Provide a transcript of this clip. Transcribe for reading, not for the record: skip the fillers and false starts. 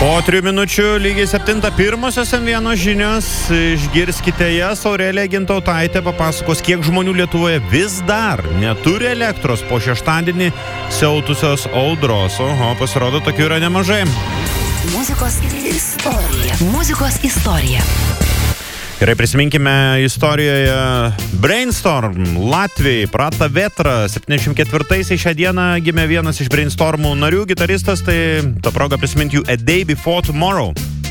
Po 3 minučių lygiai 7:01 M1 žinios. Išgirskite jas. Aurelija Gintautaitė papasakos, kiek žmonių Lietuvoje vis dar neturi elektros po šeštadienį siautusios audros. Oho, pasirodo, tokių yra nemažai. Muzikos istorija. Muzikos istorija. Gerai, prisiminkime istorijoje Brainstorm, Latvijai, Prata Vetra. 74-aisiais šią dieną gimė vienas iš Brainstormų narių, gitaristas, tai ta proga prisiminti jų A Day Before Tomorrow.